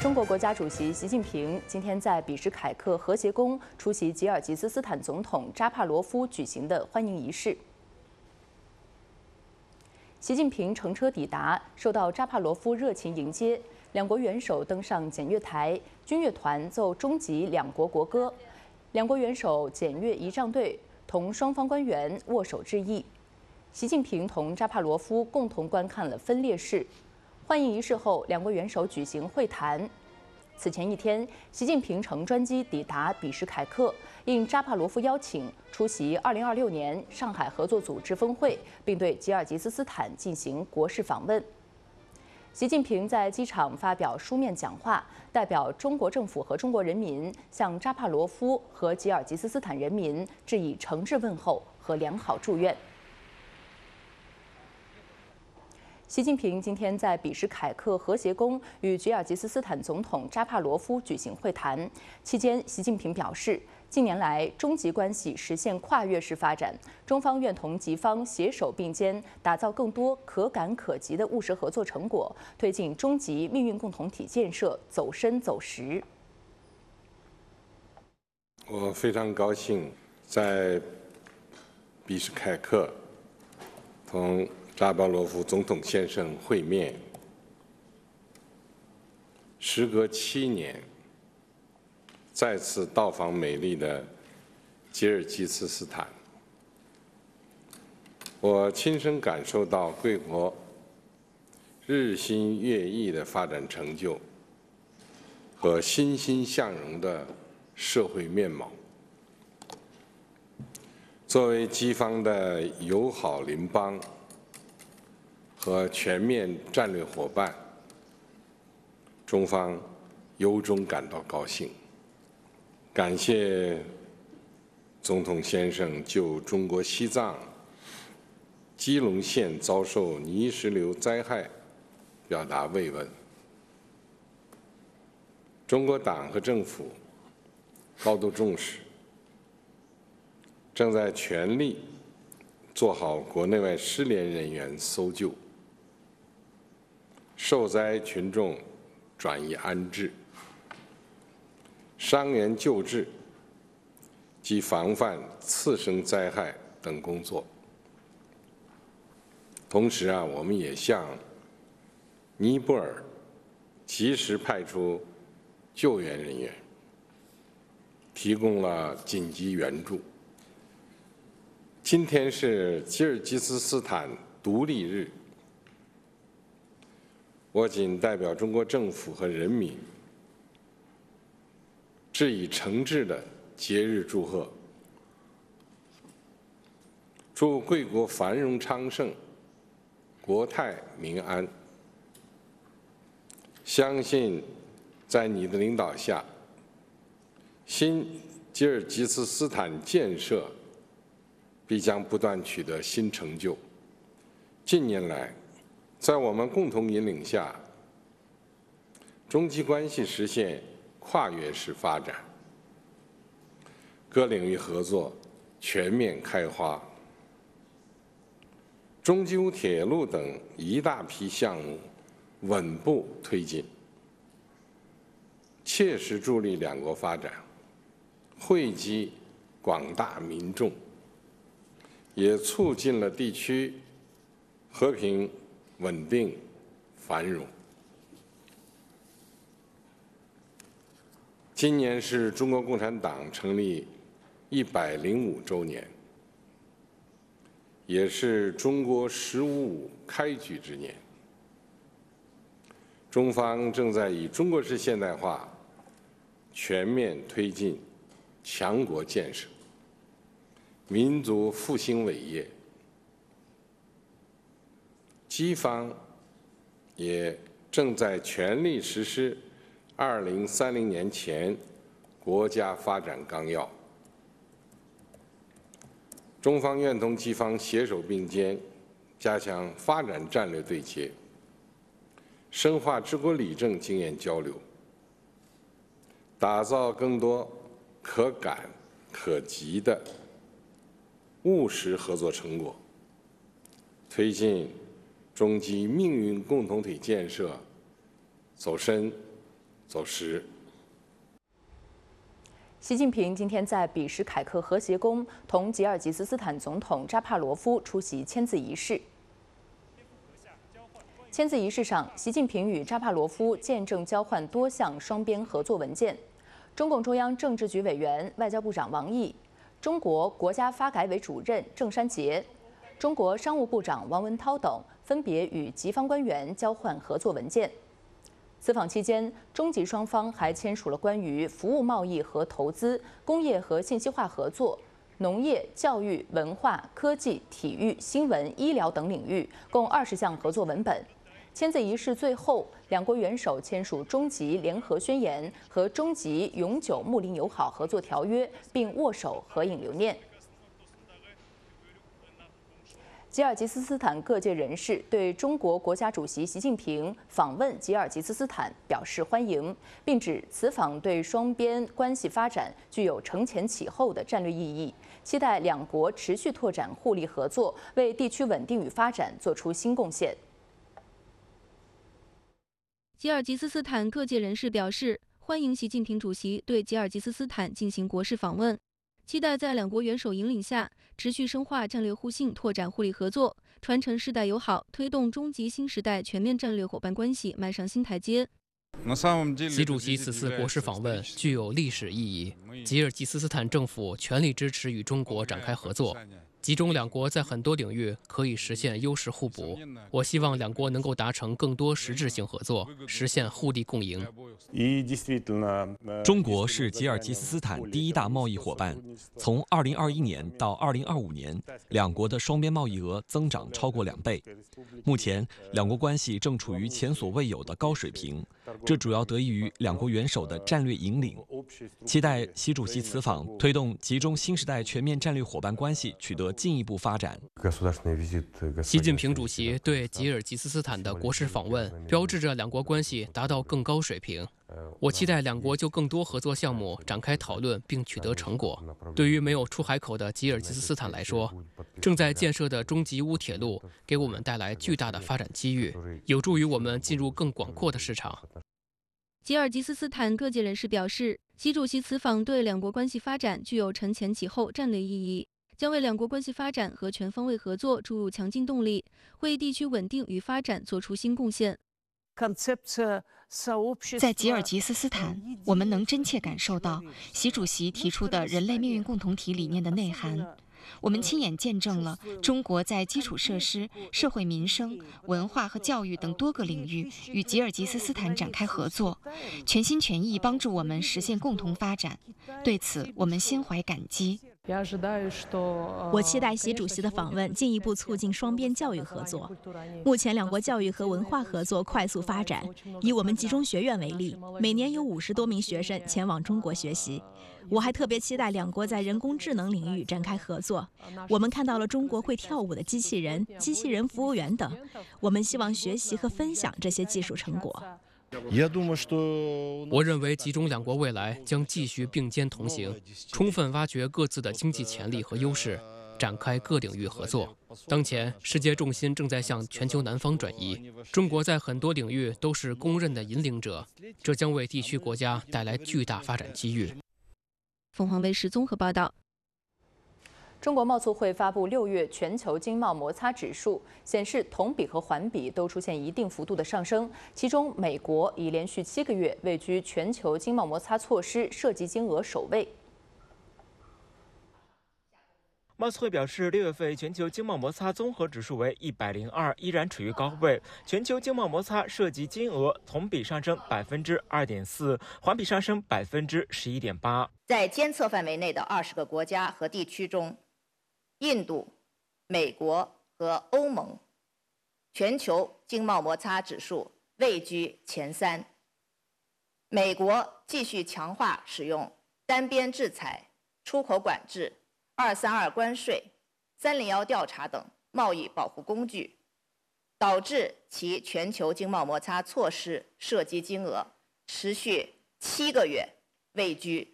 中国国家主席习近平今天在比什凯克和谐宫出席吉尔吉斯斯坦总统扎帕罗夫举行的欢迎仪式。习近平乘车抵达，受到扎帕罗夫热情迎接。两国元首登上检阅台，军乐团奏中吉两国国歌，两国元首检阅仪仗队，同双方官员握手致意。习近平同扎帕罗夫共同观看了分列式。 欢迎仪式后，两国元首举行会谈。此前一天，习近平乘专机抵达比什凯克，应扎帕罗夫邀请出席2026年上海合作组织峰会，并对吉尔吉斯斯坦进行国事访问。习近平在机场发表书面讲话，代表中国政府和中国人民向扎帕罗夫和吉尔吉斯斯坦人民致以诚挚问候和良好祝愿。 习近平今天在比什凯克和谐宫与吉尔吉斯斯坦总统扎帕罗夫举行会谈。期间，习近平表示，近年来中吉关系实现跨越式发展，中方愿同吉方携手并肩，打造更多可感可及的务实合作成果，推进中吉命运共同体建设走深走实。 我非常高兴在比什凯克同 扎巴罗夫总统先生会面，时隔7年，再次到访美丽的吉尔吉斯斯坦，我亲身感受到贵国日新月异的发展成就和欣欣向荣的社会面貌。作为吉方的友好邻邦 和全面战略伙伴，中方由衷感到高兴。感谢总统先生就中国西藏基隆县遭受泥石流灾害表达慰问。中国党和政府高度重视，正在全力做好国内外失联人员搜救、 受灾群众转移安置、伤员救治及防范次生灾害等工作。同时我们也向尼泊尔及时派出救援人员，提供了紧急援助。今天是吉尔吉斯斯坦独立日。 我谨代表中国政府和人民，致以诚挚的节日祝贺，祝贵国繁荣昌盛，国泰民安。相信在你的领导下，新吉尔吉斯斯坦建设必将不断取得新成就。近年来， 在我们共同引领下，中吉关系实现跨越式发展，各领域合作全面开花。中吉铁路等一大批项目稳步推进，切实助力两国发展，惠及广大民众，也促进了地区和平 稳定、繁荣。今年是中国共产党成立105周年，也是中国“15+5”开局之年。中方正在以中国式现代化全面推进强国建设、民族复兴伟业。 吉方也正在全力实施2030年前国家发展纲要。中方愿同吉方携手并肩，加强发展战略对接，深化治国理政经验交流，打造更多可感可及的务实合作成果，推进 中吉命运共同体建设走深走实。 习近平今天在比什凯克和谐宫同吉尔吉斯斯坦总统扎帕罗夫出席签字仪式。签字仪式上，习近平与扎帕罗夫见证交换多项双边合作文件。中共中央政治局委员、外交部长王毅、中国国家发改委主任郑山杰、中国商务部长王文涛等分别与吉方官员交换合作文件。此访期间，中吉双方还签署了关于服务贸易和投资、工业和信息化合作、农业、教育、文化、科技、体育、新闻、医疗等领域共20项合作文本。签字仪式最后，两国元首签署中吉联合宣言和中吉永久睦邻友好合作条约，并握手合影留念。吉尔吉斯斯坦各界人士对中国国家主席习近平访问吉尔吉斯斯坦表示欢迎，并指此访对双边关系发展具有承前启后的战略意义，期待两国持续拓展互利合作，为地区稳定与发展做出新贡献。 吉尔吉斯斯坦各界人士表示欢迎习近平主席对吉尔吉斯斯坦进行国事访问，期待在两国元首引领下，持续深化战略互信，拓展互利合作，传承世代友好，推动中吉新时代全面战略伙伴关系迈上新台阶。 习主席此次国事访问具有历史意义，吉尔吉斯斯坦政府全力支持与中国展开合作。吉中两国在很多领域可以实现优势互补，我希望两国能够达成更多实质性合作，实现互利共赢。 中国是吉尔吉斯斯坦第一大贸易伙伴，从2021年到2025年，两国的双边贸易额增长超过2倍。目前，两国关系正处于前所未有的高水平，这主要得益于两国元首的战略引领。期待习主席此访推动吉中新时代全面战略伙伴关系取得进一步发展。 习近平主席对吉尔吉斯斯坦的国事访问，标志着两国关系达到更高水平。我期待两国就更多合作项目展开讨论并取得成果。对于没有出海口的吉尔吉斯斯坦来说，正在建设的中吉乌铁路给我们带来巨大的发展机遇，有助于我们进入更广阔的市场。 吉尔吉斯斯坦各界人士表示，习主席此访对两国关系发展具有承前启后战略意义，将为两国关系发展和全方位合作注入强劲动力，为地区稳定与发展做出新贡献。 在吉尔吉斯斯坦，我们能真切感受到习主席提出的人类命运共同体理念的内涵。我们亲眼见证了中国在基础设施、社会民生、文化和教育等多个领域与吉尔吉斯斯坦展开合作，全心全意帮助我们实现共同发展。对此，我们心怀感激。 我期待习主席的访问进一步促进双边教育合作。目前两国教育和文化合作快速发展，以我们集中学院为例，每年有50多名学生前往中国学习。我还特别期待两国在人工智能领域展开合作。我们看到了中国会跳舞的机器人、机器人服务员等，我们希望学习和分享这些技术成果。 我认为吉中两国未来将继续并肩同行，充分挖掘各自的经济潜力和优势，展开各领域合作。当前，世界重心正在向全球南方转移，中国在很多领域都是公认的引领者，这将为地区国家带来巨大发展机遇。 凤凰卫视综合报道。 中国贸促会发布6月全球经贸摩擦指数，显示同比和环比都出现一定幅度的上升。其中，美国已连续7个月位居全球经贸摩擦措施涉及金额首位。 贸促会表示，6月份全球经贸摩擦综合指数为102，依然处于高位。全球经贸摩擦涉及金额同比上升2.4%，环比上升11.8%。 在监测范围内的20个国家和地区中，印度、美国和欧盟全球经贸摩擦指数位居前3。美国继续强化使用单边制裁、出口管制、232关税、301调查等贸易保护工具，导致其全球经贸摩擦措施涉及金额持续7个月位居